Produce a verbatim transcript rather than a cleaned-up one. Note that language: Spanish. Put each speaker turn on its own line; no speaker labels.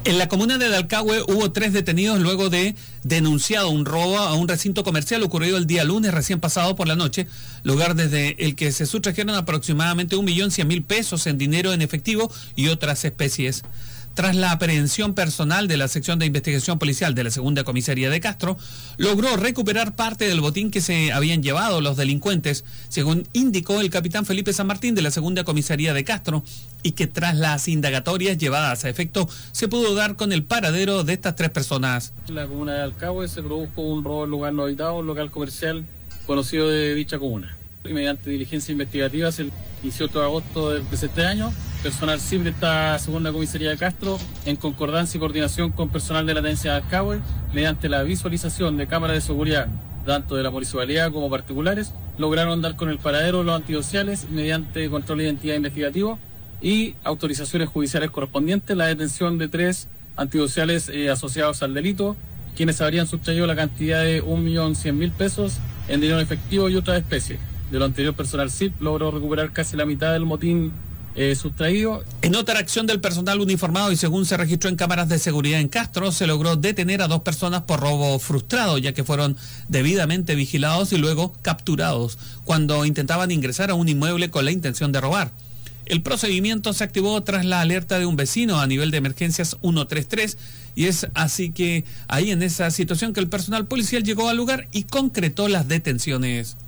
En la comuna de Dalcahue hubo tres detenidos luego de denunciado un robo a un recinto comercial ocurrido el día lunes recién pasado por la noche, lugar desde el que se sustrajeron aproximadamente un millón cien mil pesos en dinero en efectivo y otras especies. Tras la aprehensión personal de la sección de investigación policial de la segunda comisaría de Castro, logró recuperar parte del botín que se habían llevado los delincuentes, según indicó el capitán Felipe San Martín de la segunda comisaría de Castro, y que tras las indagatorias llevadas a efecto se pudo dar con el paradero de estas tres personas.
En la comuna de Dalcahue se produjo un robo en lugar no habitado, un local comercial conocido de dicha comuna. Y mediante diligencias investigativas el dieciocho de agosto del presente año, personal C I M de esta segunda comisaría de Castro, en concordancia y coordinación con personal de la tenencia de Dalcahue, mediante la visualización de cámaras de seguridad, tanto de la municipalidad como particulares, lograron dar con el paradero de los antidociales mediante control de identidad investigativo y autorizaciones judiciales correspondientes, la detención de tres antidociales eh, asociados al delito, quienes habrían sustraído la cantidad de un millón cien mil pesos en dinero efectivo y otras especies. De lo anterior, personal C I P logró recuperar casi la mitad del motín eh, sustraído.
En otra acción del personal uniformado y según se registró en cámaras de seguridad en Castro, se logró detener a dos personas por robo frustrado, ya que fueron debidamente vigilados y luego capturados cuando intentaban ingresar a un inmueble con la intención de robar. El procedimiento se activó tras la alerta de un vecino a nivel de emergencias ciento treinta y tres y es así que ahí en esa situación que el personal policial llegó al lugar y concretó las detenciones.